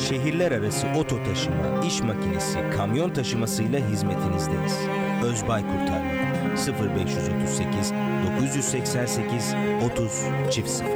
Şehirler arası oto taşıma, iş makinesi, kamyon taşımasıyla hizmetinizdeyiz. Özbay Kurtarma 0538 988 30 0